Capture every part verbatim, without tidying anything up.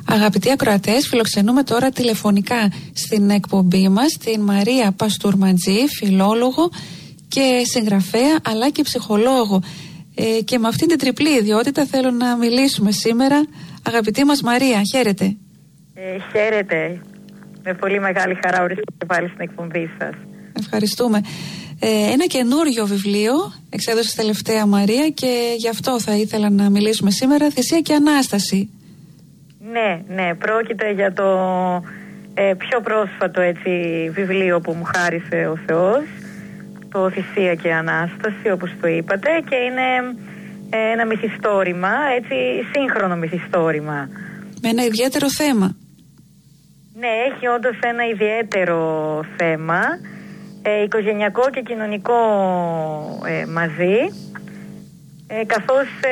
Αγαπητοί ακροατές, φιλοξενούμε τώρα τηλεφωνικά στην εκπομπή μας την Μαρία Παστούρματζή, φιλόλογο και συγγραφέα αλλά και ψυχολόγο. Ε, και με αυτήν την τριπλή ιδιότητα θέλω να μιλήσουμε σήμερα. Αγαπητή μας Μαρία, χαίρετε. Ε, χαίρετε. Με πολύ μεγάλη χαρά βρίσκομαι πάλι στην εκπομπή σας. Ευχαριστούμε. Ε, ένα καινούριο βιβλίο εξέδωσε τελευταία Μαρία και γι' αυτό θα ήθελα να μιλήσουμε σήμερα. Θυσία και Ανάσταση. Ναι, ναι, πρόκειται για το ε, πιο πρόσφατο έτσι, βιβλίο που μου χάρισε ο Θεός, το Θυσία και Ανάσταση, όπως το είπατε, και είναι ε, ένα μυθιστόρημα, έτσι, σύγχρονο μυθιστόρημα. Με ένα ιδιαίτερο θέμα. Ναι, έχει όντως ένα ιδιαίτερο θέμα, ε, οικογενειακό και κοινωνικό ε, μαζί. Ε, καθώς ε,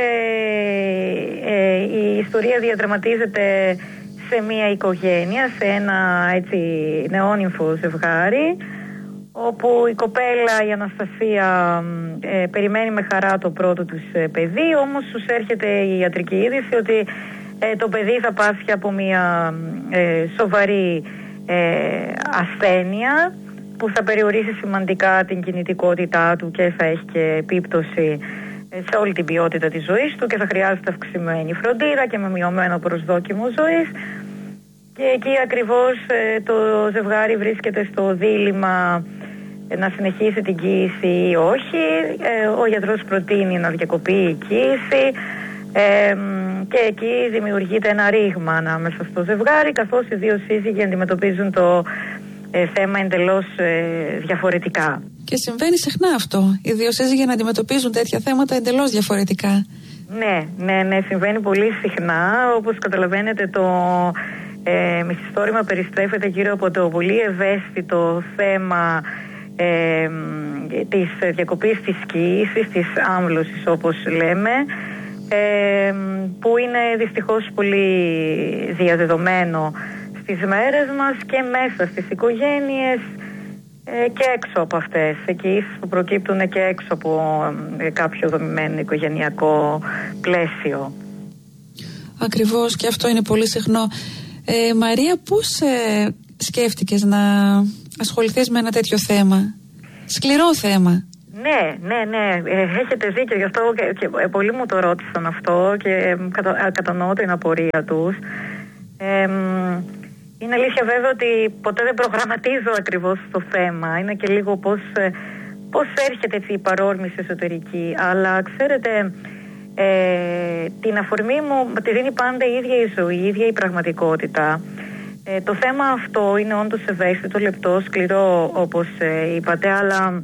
ε, η ιστορία διαδραματίζεται σε μια οικογένεια, σε ένα έτσι νεόνυμφο ζευγάρι, όπου η κοπέλα, η Αναστασία, ε, περιμένει με χαρά το πρώτο τους ε, παιδί, όμως τους έρχεται η ιατρική είδηση ότι ε, το παιδί θα πάσχει από μια ε, σοβαρή ε, ασθένεια που θα περιορίσει σημαντικά την κινητικότητά του και θα έχει και επίπτωση σε όλη την ποιότητα της ζωής του και θα χρειάζεται αυξημένη φροντίδα και με μειωμένο προσδόκιμο ζωής. Και εκεί ακριβώς ε, το ζευγάρι βρίσκεται στο δίλημμα ε, να συνεχίσει την κοίηση ή όχι. Ε, ο γιατρός προτείνει να διακοπεί η κοίηση ε, και εκεί δημιουργείται ένα ρήγμα ανάμεσα στο ζευγάρι, καθώς οι δύο σύζυγοι αντιμετωπίζουν το ε, θέμα εντελώς ε, διαφορετικά. Και συμβαίνει συχνά αυτό. Οι δύο σύζυγοι να αντιμετωπίζουν τέτοια θέματα εντελώς διαφορετικά. Ναι, ναι, ναι, συμβαίνει πολύ συχνά. Όπως καταλαβαίνετε, το ε, μυθιστόρημα περιστρέφεται γύρω από το πολύ ευαίσθητο θέμα ε, της διακοπής της κοίησης, της άμβλωσης όπως λέμε, ε, που είναι δυστυχώς πολύ διαδεδομένο στις μέρες μας και μέσα στις οικογένειες και έξω από αυτές, εκεί που προκύπτουν και έξω από κάποιο δομημένο οικογενειακό πλαίσιο. Ακριβώς, και αυτό είναι πολύ συχνό. Ε, Μαρία, πώς ε, σκέφτηκες να ασχοληθείς με ένα τέτοιο θέμα? Σκληρό θέμα. Ναι, ναι, ναι, ε, έχετε δίκιο, γι' αυτό και, και ε, πολλοί μου το ρώτησαν αυτό και ε, κατα, κατανοώ την απορία τους. Ε, Είναι αλήθεια βέβαια ότι ποτέ δεν προγραμματίζω ακριβώς το θέμα. Είναι και λίγο πώς, πώς έρχεται έτσι η παρόρμηση εσωτερική. Αλλά ξέρετε, ε, την αφορμή μου τη δίνει πάντα η ίδια η ζωή, η ίδια η πραγματικότητα. Ε, το θέμα αυτό είναι όντως ευαίσθητο, λεπτό, σκληρό όπως ε, είπατε, αλλά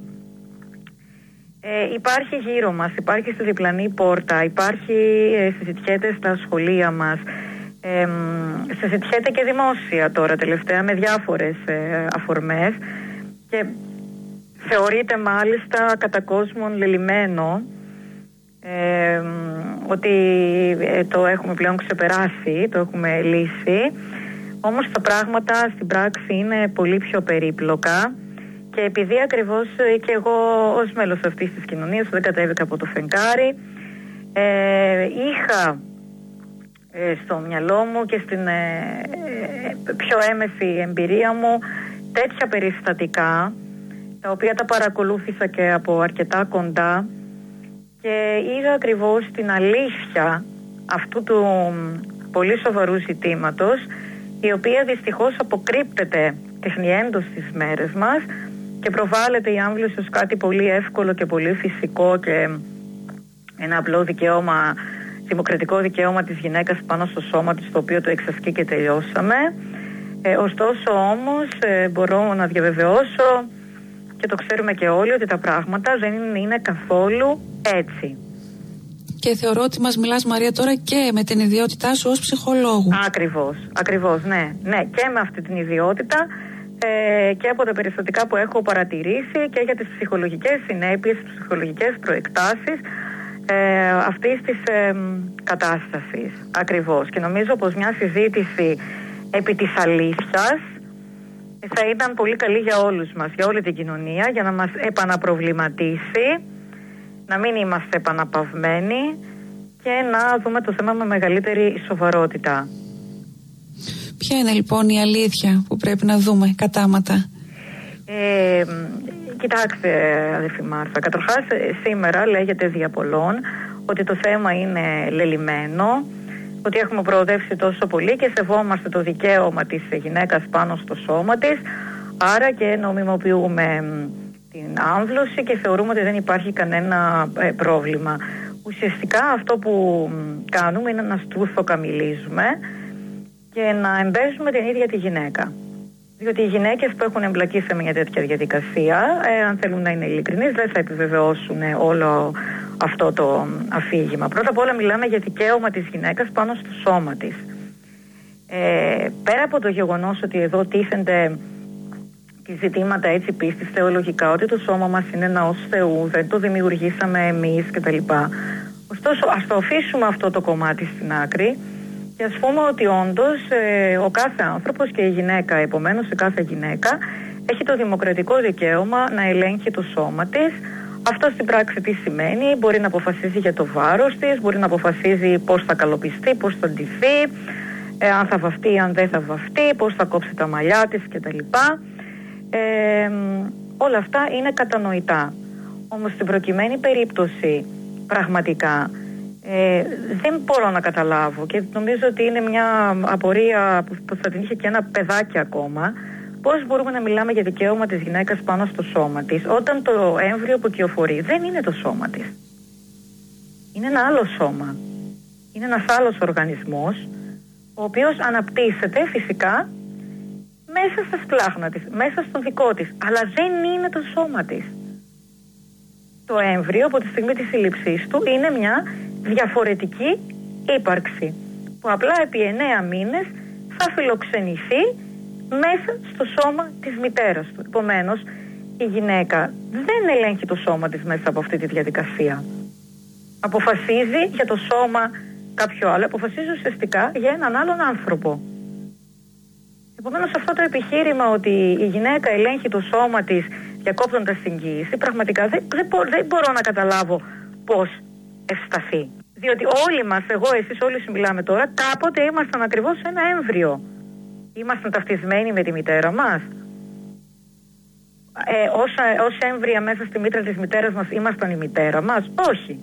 ε, υπάρχει γύρω μας, υπάρχει στη διπλανή πόρτα, υπάρχει, ε, συζητιέται στα σχολεία μας. Ε, συζητιέται και δημόσια τώρα τελευταία με διάφορες ε, αφορμές και θεωρείται μάλιστα κατά κόσμον λελειμμένο ε, ότι ε, το έχουμε πλέον ξεπεράσει, το έχουμε λύσει. Όμως τα πράγματα στην πράξη είναι πολύ πιο περίπλοκα και επειδή ακριβώς ε, και εγώ ως μέλος αυτής της κοινωνίας δεν κατέβηκα από το φεγγάρι, ε, είχα στο μυαλό μου και στην ε, πιο έμεση εμπειρία μου τέτοια περιστατικά, τα οποία τα παρακολούθησα και από αρκετά κοντά και είδα ακριβώς την αλήθεια αυτού του πολύ σοβαρού ζητήματος, η οποία δυστυχώς αποκρύπτεται τεχνιέντος στις μέρες μας και προβάλλεται η άμβλωση ως κάτι πολύ εύκολο και πολύ φυσικό και ένα απλό δικαίωμα, δημοκρατικό δικαίωμα της γυναίκας πάνω στο σώμα της, το οποίο το εξασκεί και τελειώσαμε. Ε, ωστόσο όμως ε, μπορώ να διαβεβαιώσω και το ξέρουμε και όλοι ότι τα πράγματα δεν είναι καθόλου έτσι. Και θεωρώ ότι μας μιλάς, Μαρία, τώρα και με την ιδιότητά σου ως ψυχολόγου. Ακριβώς, ακριβώς, ναι. Ναι, και με αυτή την ιδιότητα ε, και από τα περιστατικά που έχω παρατηρήσει και για τις ψυχολογικές συνέπειες, τις ψυχολογικές προεκτάσεις ε, αυτής της ε, κατάστασης. Ακριβώς. Και νομίζω πως μια συζήτηση επί της αλήθειας θα ήταν πολύ καλή για όλους μας, για όλη την κοινωνία, για να μας επαναπροβληματίσει, να μην είμαστε επαναπαυμένοι και να δούμε το θέμα με μεγαλύτερη σοβαρότητα. Ποια είναι λοιπόν η αλήθεια που πρέπει να δούμε κατάματα? Ε, κοιτάξτε αδερφή Μάρθα, καταρχάς σήμερα λέγεται δια πολλών ότι το θέμα είναι λελειμμένο, ότι έχουμε προοδεύσει τόσο πολύ και σεβόμαστε το δικαίωμα της γυναίκας πάνω στο σώμα της, άρα και νομιμοποιούμε την άμβλωση και θεωρούμε ότι δεν υπάρχει κανένα ε, πρόβλημα. Ουσιαστικά αυτό που κάνουμε είναι να στρουθοκαμιλίζουμε και να εμπέζουμε την ίδια τη γυναίκα. Διότι οι γυναίκες που έχουν εμπλακεί σε μια τέτοια διαδικασία, ε, αν θέλουν να είναι ειλικρινείς, δεν θα επιβεβαιώσουν όλο αυτό το αφήγημα. Πρώτα απ' όλα μιλάμε για δικαίωμα της γυναίκας πάνω στο σώμα της. Ε, πέρα από το γεγονός ότι εδώ τίθενται και ζητήματα έτσι πίστης θεολογικά, ότι το σώμα μας είναι ναός Θεού, δεν το δημιουργήσαμε εμείς κτλ. Ωστόσο, ας το αφήσουμε αυτό το κομμάτι στην άκρη και ας πούμε ότι όντως ε, ο κάθε άνθρωπος και η γυναίκα, επομένως η κάθε γυναίκα, έχει το δημοκρατικό δικαίωμα να ελέγχει το σώμα της. Αυτό στην πράξη τι σημαίνει? Μπορεί να αποφασίζει για το βάρος της, μπορεί να αποφασίζει πώς θα καλοπιστεί, πώς θα ντυθεί, ε, αν θα βαφτεί, αν δεν θα βαφτεί, πώς θα κόψει τα μαλλιά της κτλ. Ε, όλα αυτά είναι κατανοητά. Όμως στην προκειμένη περίπτωση πραγματικά ε, δεν μπορώ να καταλάβω και νομίζω ότι είναι μια απορία που θα την είχε και ένα παιδάκι ακόμα, πώς μπορούμε να μιλάμε για δικαίωμα της γυναίκας πάνω στο σώμα της όταν το έμβριο που κυοφορεί δεν είναι το σώμα της. Είναι ένα άλλο σώμα. Είναι ένας άλλος οργανισμός ο οποίος αναπτύσσεται φυσικά μέσα στα σπλάχνα της, μέσα στον δικό της, αλλά δεν είναι το σώμα της. Το έμβριο από τη στιγμή της σύλληψής του είναι μια διαφορετική ύπαρξη που απλά επί εννέα μήνες θα φιλοξενηθεί μέσα στο σώμα της μητέρας του. Επομένως, η γυναίκα δεν ελέγχει το σώμα της μέσα από αυτή τη διαδικασία. Αποφασίζει για το σώμα κάποιο άλλο, αποφασίζει ουσιαστικά για έναν άλλον άνθρωπο. Επομένως, αυτό το επιχείρημα ότι η γυναίκα ελέγχει το σώμα της διακόπτοντας την κοίηση, πραγματικά δεν, δεν, μπο, δεν μπορώ να καταλάβω πώς ευσταθεί. Διότι όλοι μας, εγώ, εσείς, όλοι όσοι μιλάμε τώρα, κάποτε ήμασταν ακριβώς ένα έμβριο. Ήμασταν ταυτισμένοι με τη μητέρα μας. Ε, όσα, ως έμβρια μέσα στη μήτρα της μητέρας μας ήμασταν η μητέρα μας. Όχι.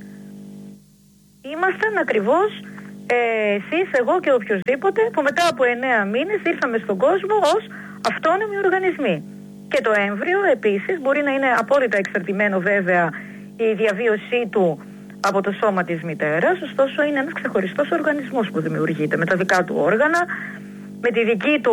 Ήμασταν ακριβώς ε, εσείς, εγώ και οποιοδήποτε που μετά από εννέα μήνες ήρθαμε στον κόσμο ως αυτόνομοι οργανισμοί. Και το έμβριο επίσης μπορεί να είναι απόλυτα εξαρτημένο βέβαια η διαβίωσή του από το σώμα της μητέρας, ωστόσο είναι ένας ξεχωριστός οργανισμός που δημιουργείται με τα δικά του όργανα, με τη δική του,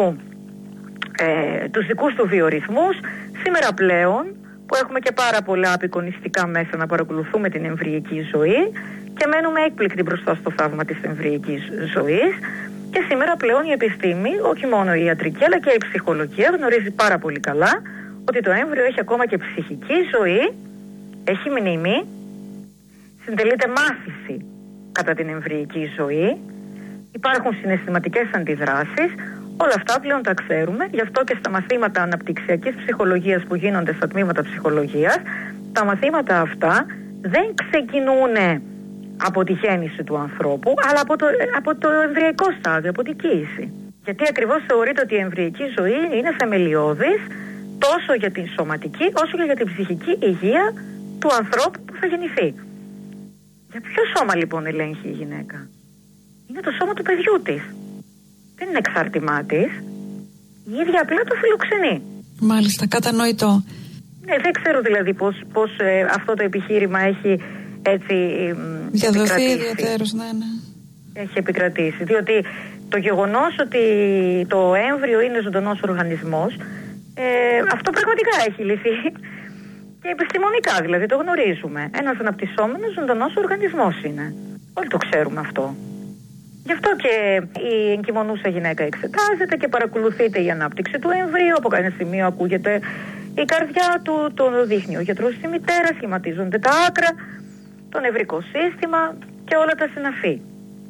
ε, τους δικούς του βιορυθμούς. Σήμερα πλέον που έχουμε και πάρα πολλά απεικονιστικά μέσα να παρακολουθούμε την εμβρυϊκή ζωή και μένουμε έκπληκτοι μπροστά στο θαύμα της εμβρυϊκής ζωής, και σήμερα πλέον η επιστήμη, όχι μόνο η ιατρική αλλά και η ψυχολογία, γνωρίζει πάρα πολύ καλά ότι το έμβριο έχει ακόμα και ψυχική ζωή, έχει μνήμη, συντελείται μάθηση κατά την εμβρυϊκή ζωή, υπάρχουν συναισθηματικές αντιδράσεις. Όλα αυτά πλέον τα ξέρουμε, γι' αυτό και στα μαθήματα αναπτυξιακής ψυχολογίας που γίνονται στα τμήματα ψυχολογίας, τα μαθήματα αυτά δεν ξεκινούν από τη γέννηση του ανθρώπου, αλλά από το, από το εμβρυϊκό στάδιο, από την κοίηση. Γιατί ακριβώς θεωρείται ότι η εμβρυϊκή ζωή είναι θεμελιώδης τόσο για την σωματική όσο και για την ψυχική υγεία του ανθρώπου που θα γεννηθεί. Για ποιο σώμα λοιπόν ελέγχει η γυναίκα? Είναι το σώμα του παιδιού της. Δεν είναι εξάρτημά της. Η ίδια απλά το φιλοξενεί. Μάλιστα, κατανοητό. Ναι, δεν ξέρω δηλαδή πώς, πώς ε, αυτό το επιχείρημα έχει έτσι διαδοθεί ιδιαίτερως, ναι, ναι. Έχει επικρατήσει. Διότι το γεγονός ότι το έμβριο είναι ζωντανός οργανισμός, ε, αυτό πραγματικά έχει λυθεί. Και επιστημονικά δηλαδή το γνωρίζουμε. Ένας αναπτυσσόμενος ζωντανός οργανισμός είναι. Όλοι το ξέρουμε αυτό. Γι' αυτό και η εγκυμονούσα γυναίκα εξετάζεται και παρακολουθείται η ανάπτυξη του εμβρίου. Από κανένα σημείο ακούγεται η καρδιά του, το δείχνει ο γιατρός στη μητέρα, σχηματίζονται τα άκρα, το νευρικό σύστημα και όλα τα συναφή.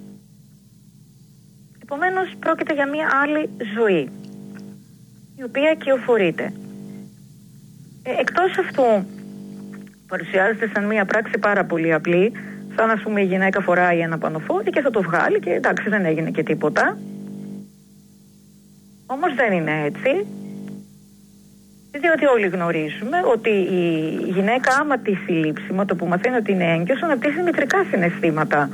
Επομένως πρόκειται για μια άλλη ζωή, η οποία κυοφορείται. Ε, εκτός αυτού παρουσιάζεται σαν μια πράξη πάρα πολύ απλή, σαν ας πούμε η γυναίκα φοράει ένα πανοφόρι και θα το βγάλει και εντάξει δεν έγινε και τίποτα. Όμως δεν είναι έτσι, διότι όλοι γνωρίζουμε ότι η γυναίκα, άμα τη συλλήψει, με το που μαθαίνει ότι είναι έγκυος, αναπτύσσει μητρικά συναισθήματα.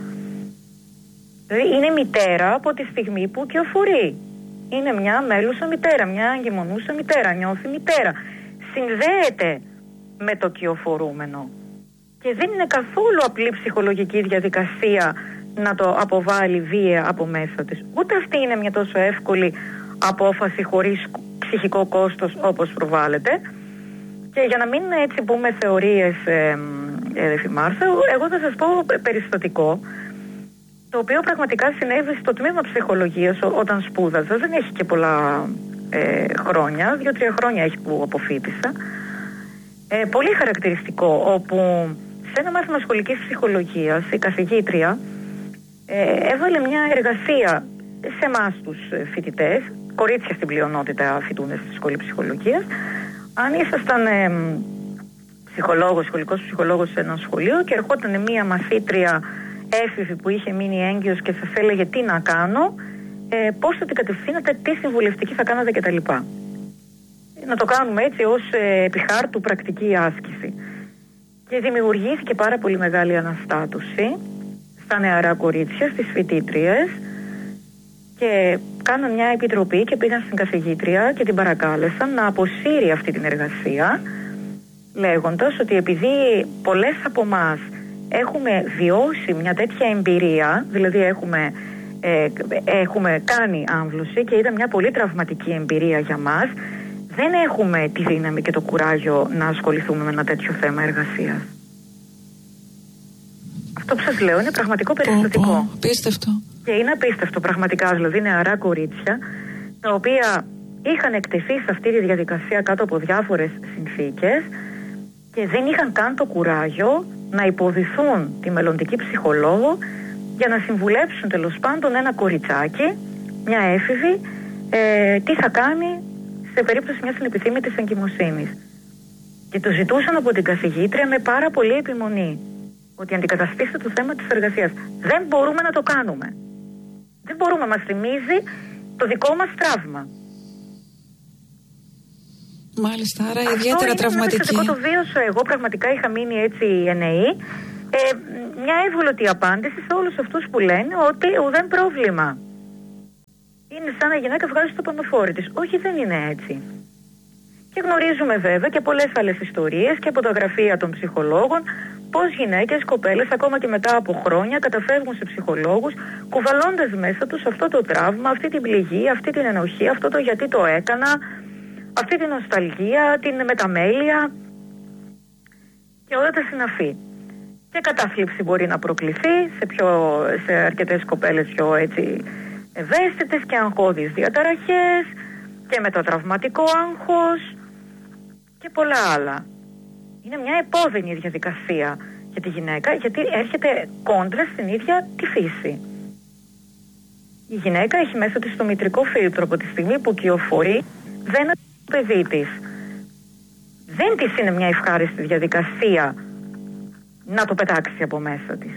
Δηλαδή είναι μητέρα από τη στιγμή που κυοφορεί. Είναι μια μέλουσα μητέρα, μια εγκυμονούσα μητέρα, νιώθει μητέρα. Συνδέεται με το κυοφορούμενο. Και δεν είναι καθόλου απλή ψυχολογική διαδικασία να το αποβάλει βία από μέσα της. Ούτε αυτή είναι μια τόσο εύκολη απόφαση χωρίς ψυχικό κόστος όπως προβάλλεται. Και για να μην έτσι πούμε θεωρίες ε, ε, Φημάρθα, εγώ θα σας πω περιστατικό, το οποίο πραγματικά συνέβη στο τμήμα ψυχολογίας όταν σπούδαζα. Δεν έχει και πολλά ε, χρόνια, δύο-τρία χρόνια έχει που αποφοίτησα. Ε, πολύ χαρακτηριστικό, όπου σε ένα μάθημα σχολικής ψυχολογίας η καθηγήτρια ε, έβαλε μια εργασία σε εμάς τους φοιτητές, κορίτσια στην πλειονότητα φοιτούν στη σχολή ψυχολογίας. Αν ήσασταν ε, ψυχολόγος, σχολικός ψυχολόγος σε ένα σχολείο και ερχόταν μια μαθήτρια έφηβη που είχε μείνει έγκυος και σας έλεγε τι να κάνω, ε, πώς θα την κατευθύνατε, τι συμβουλευτική θα κάνατε κτλ. Να το κάνουμε έτσι ως ε, επιχάρτου πρακτική άσκηση. Και δημιουργήθηκε πάρα πολύ μεγάλη αναστάτωση στα νεαρά κορίτσια, στις φοιτήτριες, και κάναν μια επιτροπή και πήγαν στην καθηγήτρια και την παρακάλεσαν να αποσύρει αυτή την εργασία, λέγοντας ότι επειδή πολλές από εμάς έχουμε βιώσει μια τέτοια εμπειρία, δηλαδή έχουμε, ε, έχουμε κάνει άμβλωση και ήταν μια πολύ τραυματική εμπειρία για μας, δεν έχουμε τη δύναμη και το κουράγιο να ασχοληθούμε με ένα τέτοιο θέμα εργασίας. Αυτό που σας λέω είναι πραγματικό περιστατικό. Απίστευτο. Και είναι απίστευτο πραγματικά, δηλαδή νεαρά κορίτσια τα οποία είχαν εκτεθεί σε αυτή τη διαδικασία κάτω από διάφορες συνθήκες και δεν είχαν καν το κουράγιο να υποδηθούν τη μελλοντική ψυχολόγο για να συμβουλέψουν τέλος πάντων ένα κοριτσάκι, μια έφηβη, ε, τι θα κάνει σε περίπτωση μιας ανεπιθύμητης εγκυμοσύνης. Και το ζητούσαν από την καθηγήτρια με πάρα πολύ επιμονή, ότι αντικαταστήστε το θέμα της εργασίας. Δεν μπορούμε να το κάνουμε. Δεν μπορούμε, μας θυμίζει το δικό μας τραύμα. Μάλιστα, άρα αυτό ιδιαίτερα τραυματική. Αυτό το βίωσα εγώ, πραγματικά είχα μείνει έτσι εννοεί. Ε, μια εύγλωτη απάντηση σε όλους αυτούς που λένε ότι ουδέν πρόβλημα. Είναι σαν να η γυναίκα βγάζει το πανοφόρι της. Όχι, δεν είναι έτσι. Και γνωρίζουμε βέβαια και πολλές άλλες ιστορίες και από τα γραφεία των ψυχολόγων πώς γυναίκες, κοπέλες, ακόμα και μετά από χρόνια καταφεύγουν σε ψυχολόγους κουβαλώντας μέσα τους αυτό το τραύμα, αυτή την πληγή, αυτή την ενοχή, αυτό το γιατί το έκανα, αυτή την νοσταλγία, την μεταμέλεια και όλα τα συναφή. Και κατάθλιψη μπορεί να προκληθεί σε, πιο, σε αρκετές κοπέλες πιο έτσι ευαίσθητες και αγχώδεις διαταραχές και μετατραυματικό άγχος και πολλά άλλα. Είναι μια επώδυνη διαδικασία για τη γυναίκα, γιατί έρχεται κόντρα στην ίδια τη φύση. Η γυναίκα έχει μέσα της το μητρικό φίλτρο από τη στιγμή που κυοφορεί, δεν είναι το παιδί της. Δεν της είναι μια ευχάριστη διαδικασία να το πετάξει από μέσα της.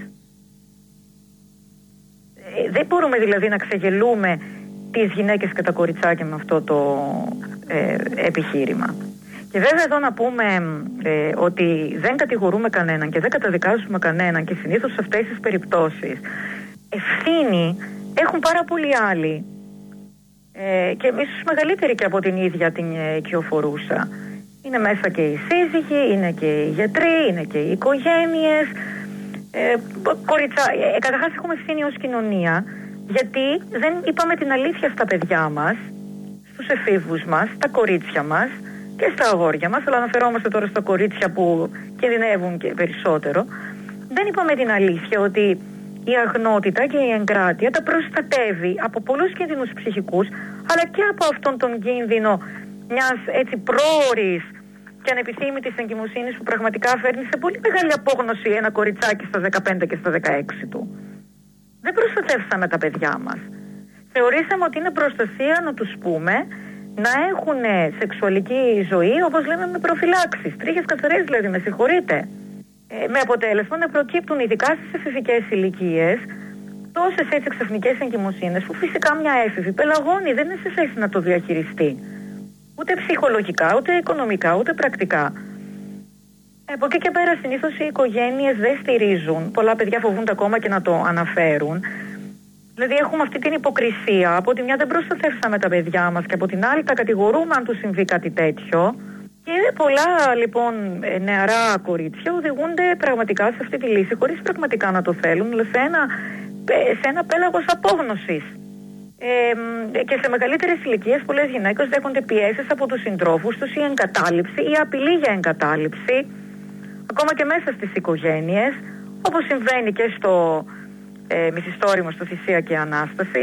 Ε, δεν μπορούμε δηλαδή να ξεγελούμε τις γυναίκες και τα κοριτσάκια με αυτό το ε, επιχείρημα. Και βέβαια εδώ να πούμε ε, ότι δεν κατηγορούμε κανέναν και δεν καταδικάζουμε κανέναν και συνήθως σε αυτές τις περιπτώσεις ευθύνη έχουν πάρα πολλοί άλλοι ε, και ίσως μεγαλύτερη και από την ίδια την ε, κυοφορούσα. Είναι μέσα και οι σύζυγοι, είναι και οι γιατροί, είναι και οι οικογένειες. Ε, κοριτσα... ε, καταρχάς έχουμε ευθύνη ως κοινωνία, γιατί δεν είπαμε την αλήθεια στα παιδιά μας, στους εφήβους μας, στα κορίτσια μας και στα αγόρια μας, αλλά αναφερόμαστε τώρα στα κορίτσια που κινδυνεύουν και περισσότερο. Δεν είπαμε την αλήθεια ότι η αγνότητα και η εγκράτεια τα προστατεύει από πολλούς κινδύνους ψυχικούς, αλλά και από αυτόν τον κίνδυνο μιας έτσι πρόωρης και ανεπιθύμητης εγκυμοσύνης που πραγματικά φέρνει σε πολύ μεγάλη απόγνωση ένα κοριτσάκι στα δεκαπέντε και στα δεκαέξι του. Δεν προστατεύσαμε τα παιδιά μας. Θεωρήσαμε ότι είναι προστασία να τους πούμε να έχουν σεξουαλική ζωή, όπως λέμε, με προφυλάξεις. Τρίχες καθαρές δηλαδή, με συγχωρείτε. Ε, με αποτέλεσμα να προκύπτουν ειδικά στις εφηβικές ηλικίες τόσες έτσι ξαφνικές εγκυμοσύνες που φυσικά μια έφηβη πελαγώνει, δεν είναι σε θέση να το διαχειριστεί. Ούτε ψυχολογικά, ούτε οικονομικά, ούτε πρακτικά. Από εκεί και πέρα συνήθως οι οικογένειες δεν στηρίζουν. Πολλά παιδιά φοβούνται ακόμα και να το αναφέρουν. Δηλαδή έχουμε αυτή την υποκρισία. Από τη μια δεν προστατεύσαμε τα παιδιά μας και από την άλλη τα κατηγορούμε αν τους συμβεί κάτι τέτοιο. Και πολλά λοιπόν νεαρά κορίτσια οδηγούνται πραγματικά σε αυτή τη λύση χωρίς πραγματικά να το θέλουν, αλλά σε ένα, σε ένα πέλαγος απόγνωσης. Ε, και σε μεγαλύτερες ηλικίες πολλές γυναίκες δέχονται πιέσεις από τους συντρόφους τους ή εγκατάλειψη ή απειλή για εγκατάλειψη, ακόμα και μέσα στις οικογένειες, όπως συμβαίνει και στο ε, μυθιστόρημα, στο Θησία και Ανάσταση.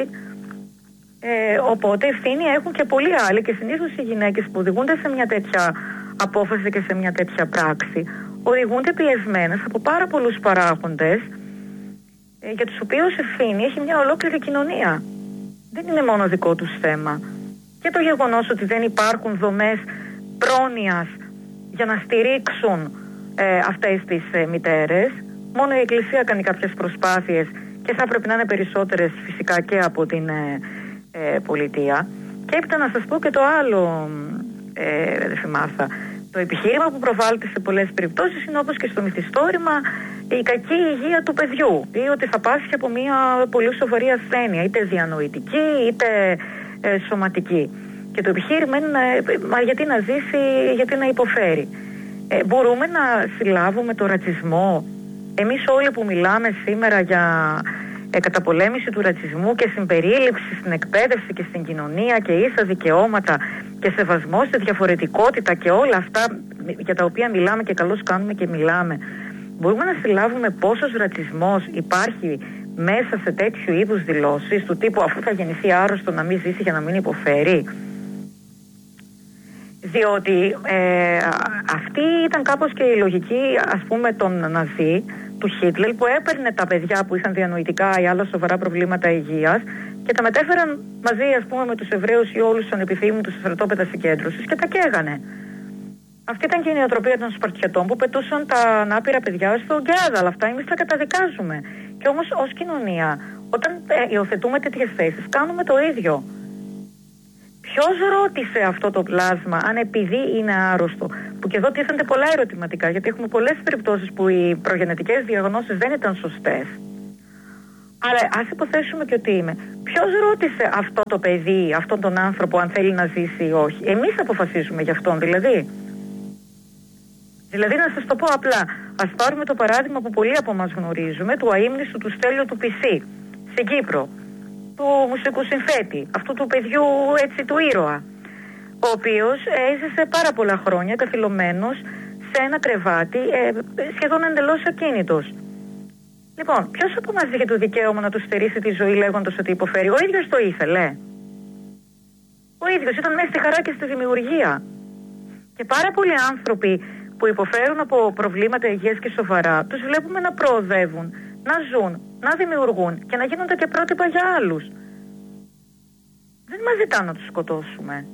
Ε, οπότε ευθύνη έχουν και πολλοί άλλοι και συνήθως οι γυναίκες που οδηγούνται σε μια τέτοια απόφαση και σε μια τέτοια πράξη οδηγούνται πιεσμένες από πάρα πολλούς παράγοντες ε, για τους οποίους ευθύνη έχει μια ολόκληρη κοινωνία. Δεν είναι μόνο δικό τους θέμα. Και το γεγονός ότι δεν υπάρχουν δομές πρόνοιας για να στηρίξουν ε, αυτές τις ε, μητέρες. Μόνο η Εκκλησία κάνει κάποιες προσπάθειες και θα πρέπει να είναι περισσότερες φυσικά και από την ε, ε, πολιτεία. Και έπειτα να σας πω και το άλλο, ε, δεν θυμάσαι. Το επιχείρημα που προβάλλεται σε πολλές περιπτώσεις είναι, όπως και στο μυθιστόρημα, η κακή υγεία του παιδιού ή ότι θα πάσχει από μια πολύ σοβαρή ασθένεια, είτε διανοητική είτε ε, σωματική. Και το επιχείρημα είναι μα γιατί να ζήσει, γιατί να υποφέρει. Ε, μπορούμε να συλλάβουμε το ρατσισμό. Εμείς όλοι που μιλάμε σήμερα για ε, καταπολέμηση του ρατσισμού και συμπερίληψη στην εκπαίδευση και στην κοινωνία και ίσα δικαιώματα και σεβασμό στη διαφορετικότητα και όλα αυτά για τα οποία μιλάμε και καλώς κάνουμε και μιλάμε, μπορούμε να συλλάβουμε πόσος ρατσισμός υπάρχει μέσα σε τέτοιου είδους δηλώσεις του τύπου αφού θα γεννηθεί άρρωστο να μην ζήσει για να μην υποφέρει? Διότι ε, αυτή ήταν κάπως και η λογική, ας πούμε, των Ναζί, του Χίτλερ, που έπαιρνε τα παιδιά που είχαν διανοητικά ή άλλα σοβαρά προβλήματα υγείας και τα μετέφεραν μαζί, ας πούμε, με τους Εβραίους ή όλους των επιθύμητους στα στρατόπεδα συγκέντρωσης και τα καίγανε. Αυτή ήταν και η νοοτροπία των Σπαρτιατών που πετούσαν τα ανάπηρα παιδιά στον Γκιάδα. Αλλά αυτά εμείς τα καταδικάζουμε. Και όμως ως κοινωνία, όταν ε, υιοθετούμε τέτοιες θέσεις, κάνουμε το ίδιο. Ποιος ρώτησε αυτό το πλάσμα αν επειδή είναι άρρωστο? Που και εδώ τίθενται πολλά ερωτηματικά, γιατί έχουμε πολλές περιπτώσεις που οι προγενετικές διαγνώσεις δεν ήταν σωστές. Αλλά ας υποθέσουμε και ότι είμαι. Ποιος ρώτησε αυτό το παιδί, αυτόν τον άνθρωπο, αν θέλει να ζήσει ή όχι? Εμείς αποφασίζουμε γι' αυτόν δηλαδή. Δηλαδή, να σας το πω απλά, ας πάρουμε το παράδειγμα που πολλοί από μας γνωρίζουμε, του αείμνηστου του Στέλιο του Πισί, στην Κύπρο, του μουσικού συνθέτη, αυτού του παιδιού έτσι του ήρωα, ο οποίος έζησε πάρα πολλά χρόνια καθυλωμένος σε ένα κρεβάτι, ε, σχεδόν εντελώς ακίνητος. Λοιπόν, ποιος από μας είχε το δικαίωμα να του στερήσει τη ζωή λέγοντας ότι υποφέρει? Ο ίδιος το ήθελε. Ο ίδιος ήταν μέσα στη χαρά και στη δημιουργία. Και πάρα πολλοί άνθρωποι που υποφέρουν από προβλήματα υγείας και σοβαρά, τους βλέπουμε να προοδεύουν, να ζουν, να δημιουργούν και να γίνονται και πρότυπα για άλλους. Δεν μας ζητάνε να τους σκοτώσουμε.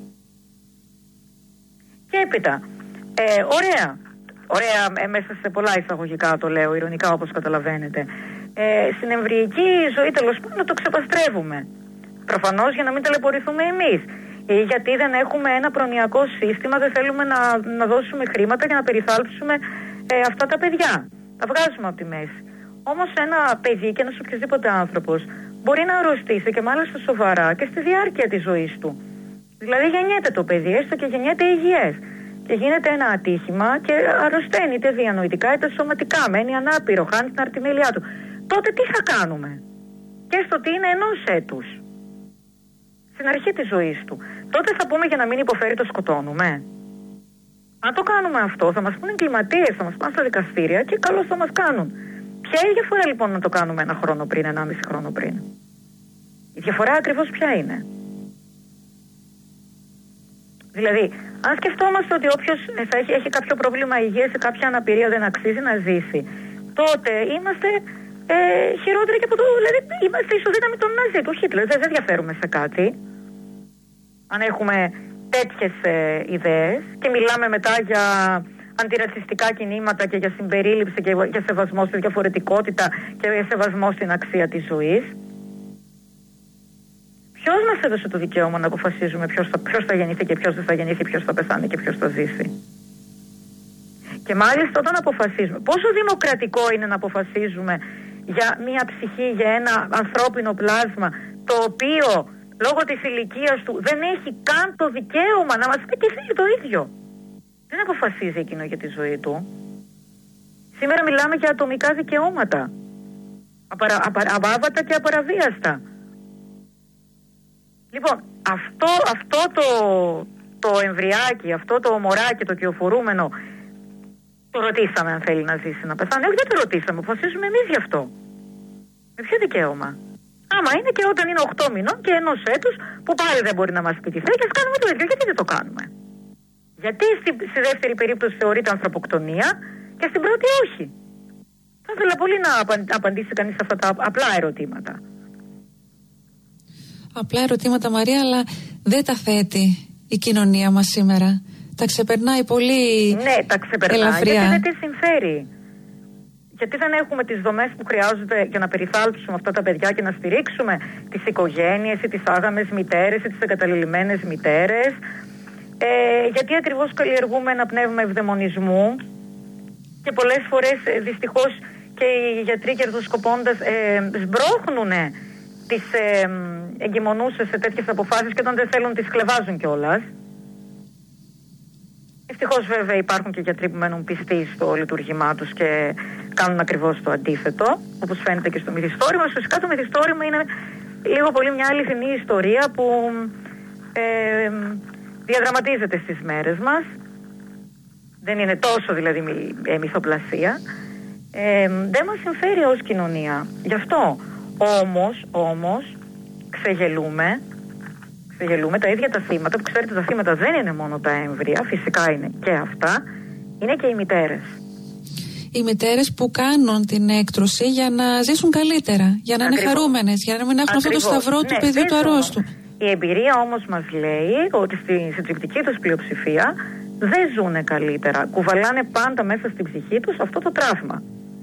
Και έπειτα, ε, ωραία, ωραία ε, μέσα σε πολλά εισαγωγικά το λέω, ειρωνικά όπως καταλαβαίνετε, ε, στην εμβρυϊκή ζωή τέλος πάντων να το ξεπαστρεύουμε. Προφανώς για να μην ταλαιπωρηθούμε εμείς. Ή γιατί δεν έχουμε ένα προνοιακό σύστημα, δεν θέλουμε να, να δώσουμε χρήματα για να περιθάλψουμε ε, αυτά τα παιδιά. Τα βγάζουμε από τη μέση. Όμως ένα παιδί και ένας οποιοδήποτε άνθρωπος μπορεί να αρρωστήσει και μάλιστα σοβαρά και στη διάρκεια της ζωής του. Δηλαδή γεννιέται το παιδί, έστω και γεννιέται υγιές. Και γίνεται ένα ατύχημα και αρρωσταίνει είτε διανοητικά είτε σωματικά. Μένει ανάπηρο, χάνει την αρτιμέλειά του. Τότε τι θα κάνουμε? Και στο τι είναι ενός έτους. Στην αρχή της ζωής του. Τότε θα πούμε για να μην υποφέρει το σκοτώνουμε. Αν το κάνουμε αυτό θα μας πούνε εγκληματίες, θα μας πάνε στα δικαστήρια και καλώς θα μας κάνουν. Ποια είναι η διαφορά λοιπόν να το κάνουμε ένα χρόνο πριν, ενάμιση χρόνο πριν? Η διαφορά ακριβώς ποια είναι? Δηλαδή, αν σκεφτόμαστε ότι όποιος θα έχει, έχει κάποιο πρόβλημα υγείας, σε κάποια αναπηρία δεν αξίζει να ζήσει, τότε είμαστε ε, χειρότεροι και από το. Δηλαδή, είμαστε ισοδύναμοι των Ναζί, του Χίτλερ. Δεν, δεν διαφέρουμε σε κάτι. Αν έχουμε τέτοιες ε, ιδέες και μιλάμε μετά για αντιρατσιστικά κινήματα και για συμπερίληψη και για σεβασμό στη διαφορετικότητα και για σεβασμό στην αξία της ζωής. Ποιος μας έδωσε το δικαίωμα να αποφασίζουμε ποιος θα, ποιος θα γεννηθεί και ποιος δεν θα γεννηθεί, ποιος θα πεθάνει και ποιος θα ζήσει? Και μάλιστα όταν αποφασίζουμε, πόσο δημοκρατικό είναι να αποφασίζουμε για μια ψυχή, για ένα ανθρώπινο πλάσμα, το οποίο λόγω της ηλικίας του δεν έχει καν το δικαίωμα να μας πετύχει το ίδιο. Δεν αποφασίζει εκείνο για τη ζωή του. Σήμερα μιλάμε για ατομικά δικαιώματα, απαρα, απαρα, απάβατα και απαραβίαστα. Λοιπόν, αυτό, αυτό το, το εμβριάκι, αυτό το μωράκι, το κυοφορούμενο, το ρωτήσαμε αν θέλει να ζήσει, να πεθάνει? Όχι, δεν το ρωτήσαμε, αποφασίζουμε εμείς γι' αυτό. Με ποιο δικαίωμα? Άμα είναι και όταν είναι οκτώ μηνών και ενός έτους που πάλι δεν μπορεί να μας πετύχει, και ας κάνουμε το ίδιο. Γιατί δεν το κάνουμε? Γιατί στη, στη δεύτερη περίπτωση θεωρείται ανθρωποκτονία και στην πρώτη όχι? Θα ήθελα πολύ να απαντήσει κανείς αυτά τα απλά ερωτήματα. Απλά ερωτήματα, Μαρία, αλλά δεν τα θέτει η κοινωνία μας σήμερα. Τα ξεπερνάει πολύ. Ναι, τα ξεπερνάει ελαφριά. Γιατί δεν τη συμφέρει. Γιατί δεν έχουμε τις δομές που χρειάζονται για να περιθάλψουμε αυτά τα παιδιά και να στηρίξουμε τις οικογένειες ή τις άγαμες μητέρες ή τις εγκαταλελειμμένες μητέρες. Ε, γιατί ακριβώς καλλιεργούμε ένα πνεύμα ευδαιμονισμού και πολλές φορές ε, δυστυχώς και οι γιατροί κερδοσκοπώντας ε, σμπρώχνουν τις ε, εγκυμονούσες σε τέτοιες αποφάσεις και όταν δεν θέλουν τις χλεβάζουν κιόλας. Ευτυχώς βέβαια υπάρχουν και γιατροί που μένουν πιστοί στο λειτουργήμά τους και κάνουν ακριβώς το αντίθετο, όπως φαίνεται και στο μυθιστόρημα. Φυσικά το μυθιστόρημα είναι λίγο πολύ μια αληθινή ιστορία που ε, διαδραματίζεται στις μέρες μας. Δεν είναι τόσο δηλαδή μυ, μυθοπλασία. Ε, δεν μας συμφέρει ως κοινωνία. Γι' αυτό όμως, όμως ξεγελούμε ξεγελούμε τα ίδια τα θύματα, που ξέρετε τα θύματα δεν είναι μόνο τα έμβρια, φυσικά είναι και αυτά, είναι και οι μητέρες. Οι μητέρες που κάνουν την έκτρωση για να ζήσουν καλύτερα, για να Ακριβώς. είναι χαρούμενες, για να μην έχουν Ακριβώς. αυτό το σταυρό του ναι, παιδιού του αρρώστου. Η εμπειρία όμως μας λέει ότι στη συντριπτική τους πλειοψηφία δεν ζουνε καλύτερα. Κουβαλάνε πάντα μέσα στην ψυχή τους αυτό το τραύμα.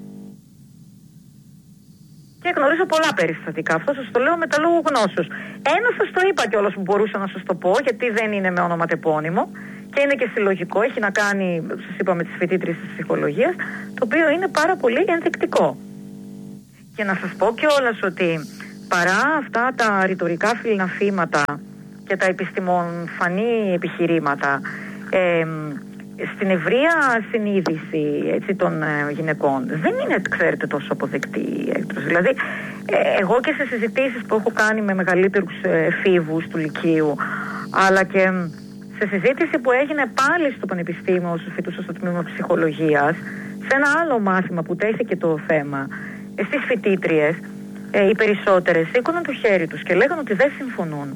Και γνωρίζω πολλά περιστατικά. Αυτό σας το λέω με τα λόγου γνώσεως. Ένα σας το είπα κιόλας που μπορούσα να σας το πω, γιατί δεν είναι με ονοματεπώνυμο και είναι και συλλογικό. Έχει να κάνει, σας είπα, με τις φοιτήτριες της ψυχολογίας, το οποίο είναι πάρα πολύ ενδεικτικό. Και να σας πω κιόλας ότι παρά αυτά τα ρητορικά φιλναφήματα και τα επιστημονφανή επιχειρήματα, ε, στην ευρεία συνείδηση έτσι, των ε, γυναικών δεν είναι, ξέρετε, τόσο αποδεκτή η έκτρωση. Δηλαδή, ε, εγώ και σε συζητήσεις που έχω κάνει με μεγαλύτερους εφήβους του Λυκείου, αλλά και σε συζήτηση που έγινε πάλι στο Πανεπιστήμιο όσο φοιτούσα στο τμήμα ψυχολογίας, σε ένα άλλο μάθημα που τέθηκε το θέμα, ε, στις φοιτήτριες, ε, οι περισσότερες σήκωναν το χέρι τους και λέγανε ότι δεν συμφωνούν.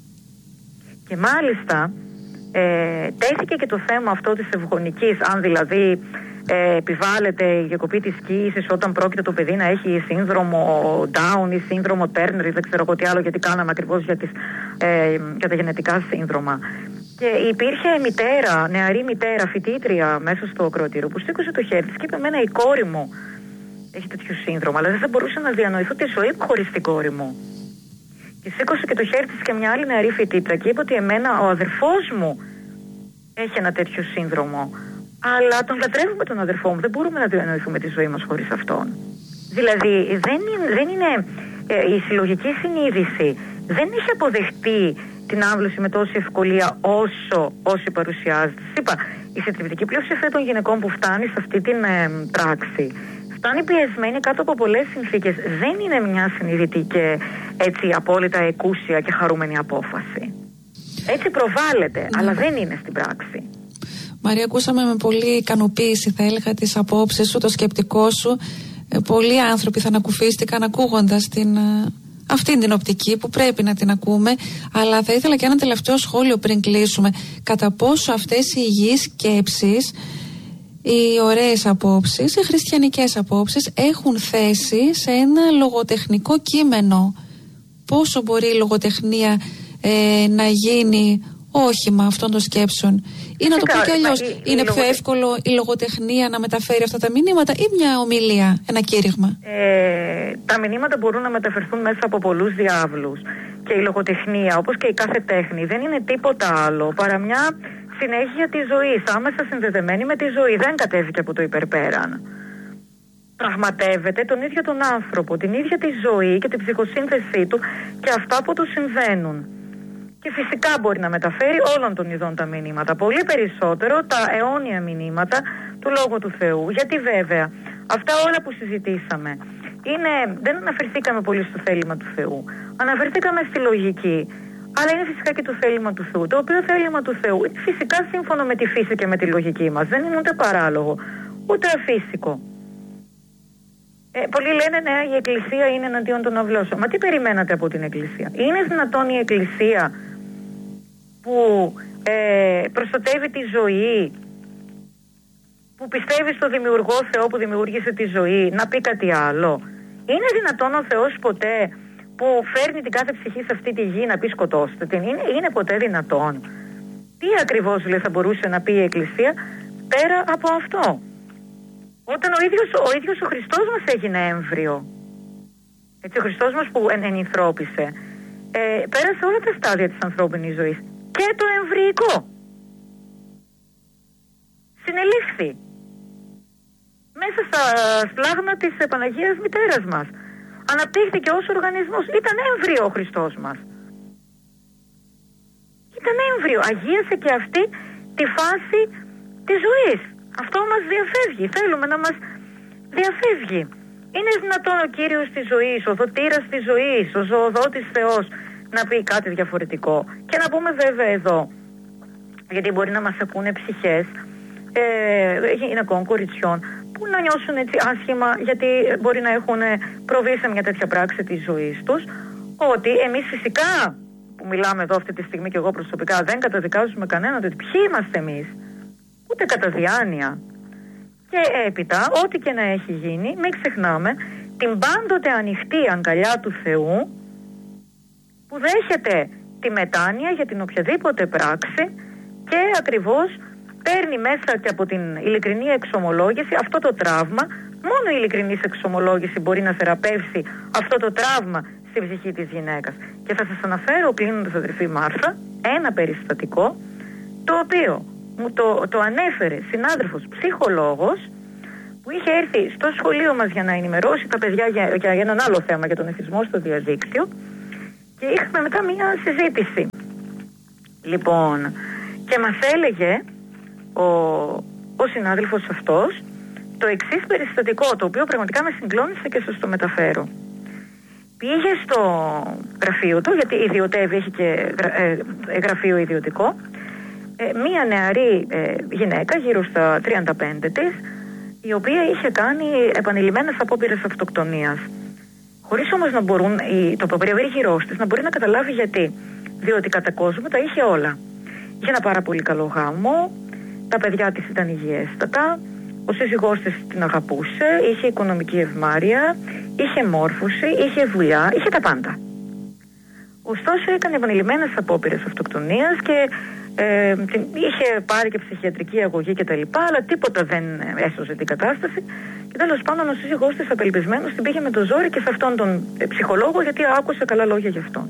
Και μάλιστα Ε, τέθηκε και το θέμα αυτό της ευγονικής, αν δηλαδή ε, επιβάλλεται η διακοπή της κοίησης όταν πρόκειται το παιδί να έχει σύνδρομο Down ή σύνδρομο Turner ή δεν ξέρω εγώ τι άλλο, γιατί κάναμε ακριβώς για, τις, ε, για τα γενετικά σύνδρομα. Και υπήρχε μητέρα, νεαρή μητέρα, φοιτήτρια μέσα στο ακροατήριο που σήκωσε το χέρι της και είπε: εμένα η κόρη μου έχει τέτοιο σύνδρομο, αλλά δεν θα μπορούσα να διανοηθώ τη ζωή μου χωρίς την κόρη μου. Και σήκωσε και το χέρι της και μια άλλη νεαρή φοιτήτρια και είπε ότι εμένα ο αδερφός μου έχει ένα τέτοιο σύνδρομο. Αλλά τον λατρεύουμε τον αδερφό μου. Δεν μπορούμε να διανοηθούμε τη ζωή μας χωρίς αυτόν. Δηλαδή δεν είναι, δεν είναι ε, η συλλογική συνείδηση δεν έχει αποδεχτεί την άμβλωση με τόση ευκολία όσο όσοι παρουσιάζεται. Σας είπα, η συντριπτική πλειοψηφία των γυναικών που φτάνει σε αυτή την ε, πράξη φτάνει πιεσμένη κάτω από πολλές συνθήκες. Δεν είναι μια συνειδητή και έτσι απόλυτα εκούσια και χαρούμενη απόφαση. Έτσι προβάλλεται, ναι. αλλά δεν είναι στην πράξη. Μαρία, ακούσαμε με πολύ ικανοποίηση, θα έλεγα, τις απόψεις σου, το σκεπτικό σου. Ε, πολλοί άνθρωποι θα ανακουφίστηκαν ακούγοντας την, αυτήν την οπτική που πρέπει να την ακούμε. Αλλά θα ήθελα και ένα τελευταίο σχόλιο πριν κλείσουμε. Κατά πόσο αυτές οι υγιείς σκέψεις, οι ωραίες απόψεις, οι χριστιανικές απόψεις έχουν θέση σε ένα λογοτεχνικό κείμενο. Πόσο μπορεί η λογοτεχνία ε, να γίνει όχημα αυτών των σκέψεων. Ή να το πω κι αλλιώς, η, η, είναι η πιο λογοτε... εύκολο η λογοτεχνία να μεταφέρει αυτά τα μηνύματα ή μια ομιλία, ένα κήρυγμα? Ε, τα μηνύματα μπορούν να μεταφερθούν μέσα από πολλούς διάβλους. Και η λογοτεχνία, όπως και η κάθε τέχνη, δεν είναι τίποτα άλλο παρά μια συνέχεια της ζωής, άμεσα συνδεδεμένη με τη ζωή. Δεν κατέβηκε από το υπερπέραν. Πραγματεύεται τον ίδιο τον άνθρωπο, την ίδια τη ζωή και την ψυχοσύνθεσή του και αυτά που του συμβαίνουν. Και φυσικά μπορεί να μεταφέρει όλων των ειδών τα μηνύματα. Πολύ περισσότερο τα αιώνια μηνύματα του Λόγου του Θεού. Γιατί βέβαια αυτά όλα που συζητήσαμε είναι, δεν αναφερθήκαμε πολύ στο θέλημα του Θεού. Αναφερθήκαμε στη λογική. Αλλά είναι φυσικά και το θέλημα του Θεού. Το οποίο θέλημα του Θεού είναι φυσικά σύμφωνο με τη φύση και με τη λογική μας. Δεν είναι ούτε παράλογο, ούτε αφύσικο. Ε, πολλοί λένε ναι, η Εκκλησία είναι εναντίον των αυλώσεων. Μα τι περιμένατε από την Εκκλησία? Είναι δυνατόν η Εκκλησία που ε, προστατεύει τη ζωή, που πιστεύει στο δημιουργό Θεό που δημιούργησε τη ζωή, να πει κάτι άλλο? Είναι δυνατόν ο Θεός ποτέ που φέρνει την κάθε ψυχή σε αυτή τη γη να πει σκοτώστε την? Είναι, είναι ποτέ δυνατόν? Τι ακριβώς λέει θα μπορούσε να πει η Εκκλησία πέρα από αυτό? Όταν ο ίδιος ο, ίδιος ο Χριστός μας έγινε έμβριο, έτσι, ο Χριστός μας που ενενυθρώπησε, ε, πέρασε όλα τα στάδια της ανθρώπινης ζωής και το εμβρυϊκό. Συνελήφθη μέσα στα σπλάγνα της Παναγίας Μητέρας μας. Αναπτύχθηκε ως οργανισμός. Ήταν έμβριο ο Χριστός μας. Ήταν έμβριο. Αγίασε και αυτή τη φάση της ζωής. Αυτό μας διαφεύγει. Θέλουμε να μας διαφεύγει. Είναι δυνατόν ο Κύριος της ζωής, ο δοτήρας της ζωής, ο ζωοδότης Θεός να πει κάτι διαφορετικό? Και να πούμε βέβαια εδώ, γιατί μπορεί να μας ακούνε ψυχές ε, γυναικών, κοριτσιών που να νιώσουν έτσι άσχημα γιατί μπορεί να έχουν προβεί σε μια τέτοια πράξη της ζωής τους, ότι εμείς φυσικά που μιλάμε εδώ αυτή τη στιγμή και εγώ προσωπικά δεν καταδικάζουμε κανέναν, ότι ποιοι είμαστε εμείς, ούτε κατά διάνοια. Και έπειτα, ό,τι και να έχει γίνει, μην ξεχνάμε την πάντοτε ανοιχτή αγκαλιά του Θεού που δέχεται τη μετάνοια για την οποιαδήποτε πράξη και ακριβώς παίρνει μέσα και από την ειλικρινή εξομολόγηση αυτό το τραύμα. Μόνο η ειλικρινής εξομολόγηση μπορεί να θεραπεύσει αυτό το τραύμα στη ψυχή της γυναίκας. Και θα σας αναφέρω, κλείνοντας, αδερφή Μάρθα, ένα περιστατικό το οποίο μου το, το ανέφερε συνάδελφος ψυχολόγος που είχε έρθει στο σχολείο μας για να ενημερώσει τα παιδιά για, για, για έναν άλλο θέμα, για τον εθισμό στο διαδίκτυο, και είχαμε μετά μια συζήτηση. Λοιπόν, και μας έλεγε ο, ο συνάδελφος αυτός το εξής περιστατικό, το οποίο πραγματικά με συγκλώνησε και σας το μεταφέρω. Πήγε στο γραφείο του, γιατί ιδιωτεύει, έχει και ε, ε, γραφείο ιδιωτικό, ε, μία νεαρή ε, γυναίκα γύρω στα τριάντα πέντε της, η οποία είχε κάνει επανειλημμένες απόπειρες αυτοκτονίας. Χωρίς όμως να μπορούν, η, το περίγυρός της να μπορεί να καταλάβει γιατί. Διότι κατά κόσμο τα είχε όλα. Είχε ένα πάρα πολύ καλό γάμο, τα παιδιά της ήταν υγιέστατα, ο σύζυγός της την αγαπούσε, είχε οικονομική ευμάρεια, είχε μόρφωση, είχε δουλειά, είχε τα πάντα. Ωστόσο έκανε επανειλημμένες απόπειρες αυτοκτονίας και ε, την, είχε πάρει και ψυχιατρική αγωγή κτλ. Αλλά τίποτα δεν έσωσε την κατάσταση. Και τέλος πάντων ο σύζυγός της απελπισμένος την πήγε με το ζόρι και σε αυτόν τον ε, ψυχολόγο, γιατί άκουσε καλά λόγια γι' αυτόν.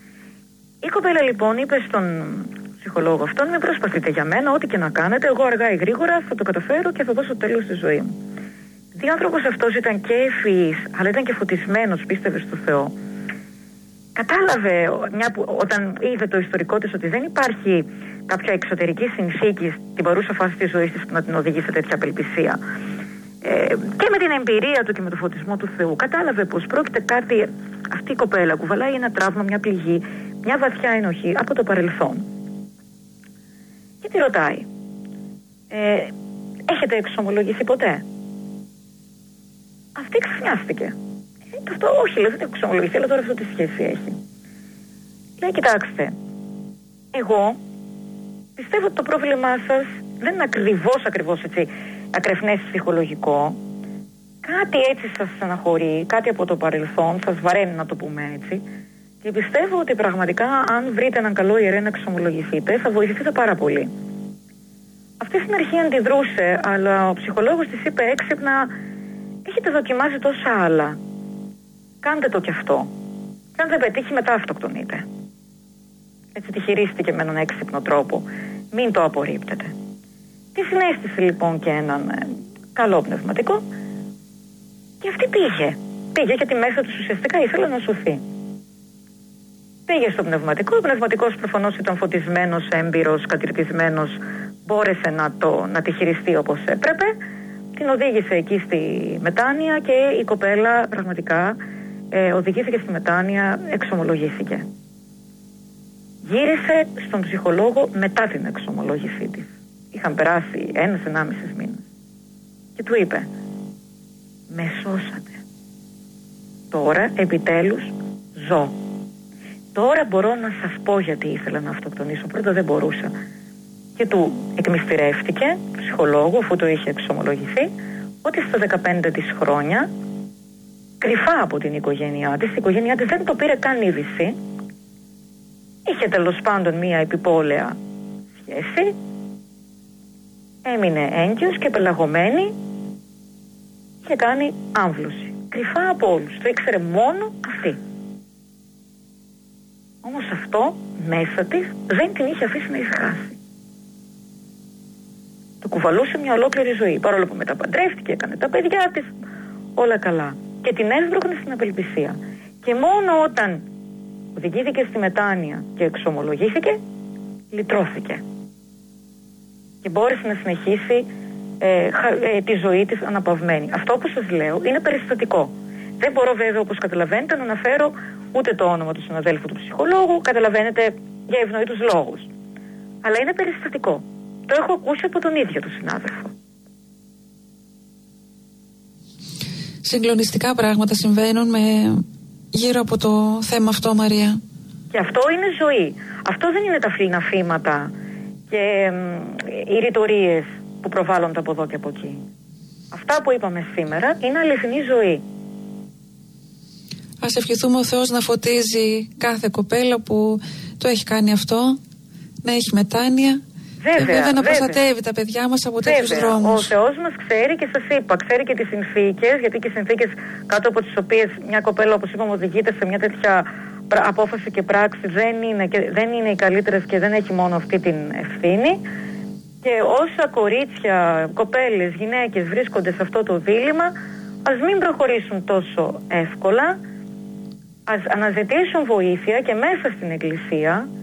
Η κοπέλα λοιπόν είπε στον ψυχολόγο αυτόν: μην προσπαθείτε για μένα, ό,τι και να κάνετε, εγώ αργά ή γρήγορα θα το καταφέρω και θα δώσω τέλος στη ζωή μου. Γιατί ο άνθρωπος αυτός ήταν και ευφυής, αλλά ήταν και φωτισμένος, πίστευε στο Θεό. Κατάλαβε, μια που, όταν είδε το ιστορικό της, ότι δεν υπάρχει κάποια εξωτερική συνθήκη στην παρούσα φάση της ζωής της που να την οδηγεί σε τέτοια απελπισία. Ε, και με την εμπειρία του και με το φωτισμό του Θεού, κατάλαβε πως πρόκειται κάτι. Αυτή η κοπέλα κουβαλάει ένα τραύμα, μια πληγή, μια βαθιά ενοχή από το παρελθόν. Και τη ρωτάει: ε, έχετε εξομολογηθεί ποτέ? Αυτή ξαφνιάστηκε. Ε, αυτό όχι, λέει, δεν έχω εξομολογηθεί, αλλά τώρα αυτό τι σχέση έχει? Λέει: κοιτάξτε, εγώ πιστεύω ότι το πρόβλημά σας δεν είναι ακριβώς, ακριβώς έτσι, ακρεφνές ψυχολογικό. Κάτι έτσι σας στεναχωρεί, κάτι από το παρελθόν, σας βαραίνει, να το πούμε έτσι. Και πιστεύω ότι πραγματικά αν βρείτε έναν καλό ιερέα να εξομολογηθείτε, θα βοηθηθείτε πάρα πολύ. Αυτή στην αρχή αντιδρούσε, αλλά ο ψυχολόγος της είπε έξυπνα, έχετε δοκιμάσει τόσα άλλα. Κάντε το κι αυτό. Και αν δεν πετύχει, μετά αυτοκτονείτε. Έτσι τη χειρίστηκε με έναν έξυπνο τρόπο. Μην το απορρίπτετε. Τη συνέστησε λοιπόν και έναν ε, καλό πνευματικό και αυτή πήγε. Πήγε γιατί μέσα του ουσιαστικά ήθελε να σωθεί. Πήγε στο πνευματικό, ο πνευματικός προφανώς ήταν φωτισμένος, έμπειρος, κατηρτισμένος, μπόρεσε να, το, να τη χειριστεί όπως έπρεπε, την οδήγησε εκεί στη μετάνοια και η κοπέλα πραγματικά ε, οδηγήθηκε στη μετάνοια, εξομολογήθηκε. Γύρισε στον ψυχολόγο μετά την εξομολόγησή της. Είχαν περάσει ένας ενάμισης μήνας. Και του είπε, με σώσατε. Τώρα επιτέλους ζω. Τώρα μπορώ να σας πω γιατί ήθελα να αυτοκτονήσω. Πρώτα δεν μπορούσα. Και του εκμυστηρεύτηκε, ψυχολόγου, αφού το είχε εξομολογηθεί, ότι στα δεκαπέντε της χρόνια, κρυφά από την οικογένειά της, η οικογένειά της δεν το πήρε καν είδηση, είχε τέλος πάντων μία επιπόλαια σχέση, έμεινε έγκυος και πελαγωμένη, είχε κάνει άμβλωση. Κρυφά από όλους. Το ήξερε μόνο αυτή. Όμως αυτό μέσα της δεν την είχε αφήσει να ησυχάσει. Το κουβαλούσε μια ολόκληρη ζωή. Παρόλο που μεταπαντρεύτηκε, έκανε τα παιδιά της, όλα καλά. Και την έσβρωχνε στην απελπισία. Και μόνο όταν οδηγήθηκε στη μετάνοια και εξομολογήθηκε, λυτρώθηκε. Και μπόρεσε να συνεχίσει ε, ε, τη ζωή της αναπαυμένη. Αυτό που σας λέω είναι περιστατικό. Δεν μπορώ βέβαια, όπως καταλαβαίνετε, να αναφέρω ούτε το όνομα του συναδέλφου του ψυχολόγου, καταλαβαίνετε, για ευνοήτους λόγους. Αλλά είναι περιστατικό. Το έχω ακούσει από τον ίδιο τον συνάδελφο. Συγκλονιστικά πράγματα συμβαίνουν με... γύρω από το θέμα αυτό, Μαρία. Και αυτό είναι ζωή. Αυτό δεν είναι τα φλήνα φήματα και οι ρητορίες που προβάλλονται από εδώ και από εκεί. Αυτά που είπαμε σήμερα είναι αληθινή ζωή. Ας ευχηθούμε ο Θεός να φωτίζει κάθε κοπέλα που το έχει κάνει αυτό, να έχει μετάνοια. Βέβαια, και βέβαια να προστατεύει τα παιδιά μας από τέτοιους δρόμους. Ο Θεός μας ξέρει και σας είπα, ξέρει και τις συνθήκες, γιατί και οι συνθήκες κάτω από τις οποίες μια κοπέλα, όπως είπαμε, οδηγείται σε μια τέτοια απόφαση και πράξη δεν είναι, και δεν είναι οι καλύτερες και δεν έχει μόνο αυτή την ευθύνη. Και όσα κορίτσια, κοπέλες, γυναίκες βρίσκονται σε αυτό το δίλημμα, ας μην προχωρήσουν τόσο εύκολα, ας αναζητήσουν βοήθεια και μέσα στην Εκκλησία,